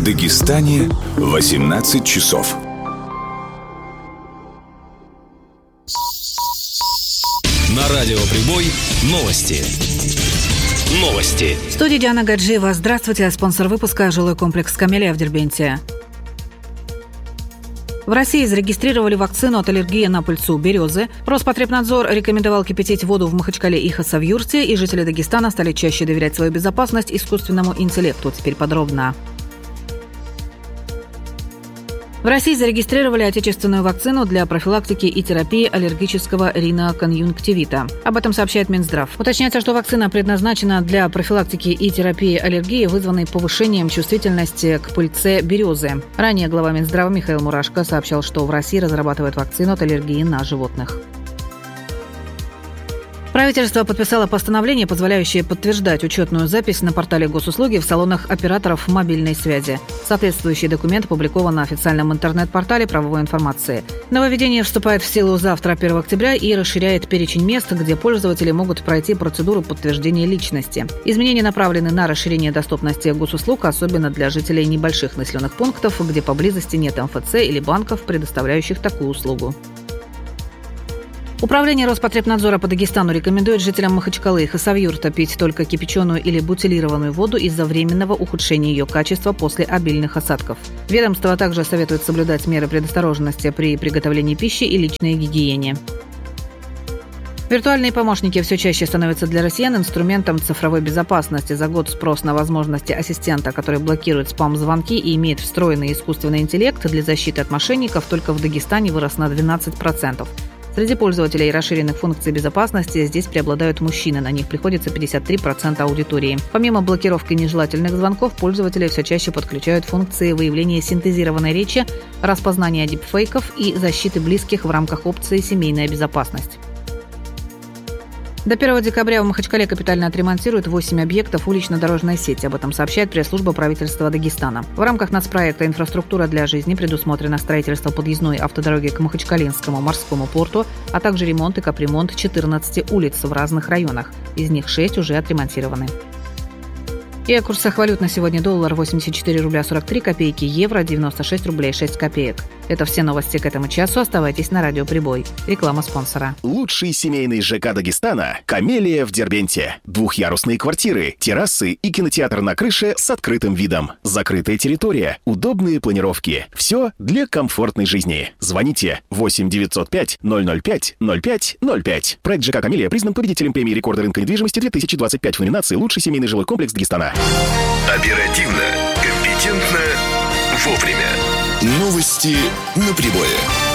Дагестане 18 часов. На радио Прибой новости. В студии Диана Гаджиева. Здравствуйте. Спонсор выпуска — жилой комплекс «Камелия» в Дербенте. В России зарегистрировали вакцину от аллергии на пыльцу березы. Роспотребнадзор рекомендовал кипятить воду в Махачкале и Хасавюрте, и жители Дагестана стали чаще доверять свою безопасность искусственному интеллекту. Теперь подробно. В России зарегистрировали отечественную вакцину для профилактики и терапии аллергического риноконъюнктивита. Об этом сообщает Минздрав. Уточняется, что вакцина предназначена для профилактики и терапии аллергии, вызванной повышением чувствительности к пыльце березы. Ранее глава Минздрава Михаил Мурашко сообщал, что в России разрабатывают вакцину от аллергии на животных. Правительство подписало постановление, позволяющее подтверждать учетную запись на портале госуслуги в салонах операторов мобильной связи. Соответствующий документ опубликован на официальном интернет-портале правовой информации. Нововведение вступает в силу завтра, 1 октября, и расширяет перечень мест, где пользователи могут пройти процедуру подтверждения личности. Изменения направлены на расширение доступности госуслуг, особенно для жителей небольших населенных пунктов, где поблизости нет МФЦ или банков, предоставляющих такую услугу. Управление Роспотребнадзора по Дагестану рекомендует жителям Махачкалы и Хасавюрта пить только кипяченую или бутилированную воду из-за временного ухудшения ее качества после обильных осадков. Ведомство также советует соблюдать меры предосторожности при приготовлении пищи и личной гигиене. Виртуальные помощники все чаще становятся для россиян инструментом цифровой безопасности. За год спрос на возможности ассистента, который блокирует спам-звонки и имеет встроенный искусственный интеллект для защиты от мошенников, только в Дагестане вырос на 12%. Среди пользователей расширенных функций безопасности здесь преобладают мужчины, на них приходится 53% аудитории. Помимо блокировки нежелательных звонков, пользователи все чаще подключают функции выявления синтезированной речи, распознания дипфейков и защиты близких в рамках опции «Семейная безопасность». До 1 декабря в Махачкале капитально отремонтируют 8 объектов улично-дорожной сети. Об этом сообщает пресс-служба правительства Дагестана. В рамках нацпроекта «Инфраструктура для жизни» предусмотрено строительство подъездной автодороги к Махачкалинскому морскому порту, а также ремонт и капремонт 14 улиц в разных районах. Из них 6 уже отремонтированы. И о курсах валют на сегодня: доллар 84 рубля 43 копейки, евро 96 рублей 6 копеек. Это все новости к этому часу. Оставайтесь на радио Прибой. Реклама спонсора. Лучший семейный ЖК Дагестана — «Камелия» в Дербенте. Двухъярусные квартиры, террасы и кинотеатр на крыше с открытым видом. Закрытая территория, удобные планировки. Все для комфортной жизни. Звоните 8 905 005 05 05. Проект ЖК «Камелия» признан победителем премии «Рекорды рынка недвижимости» 2025 в номинации «Лучший семейный жилой комплекс Дагестана». Оперативно, компетентно, вовремя. Новости на Прибое.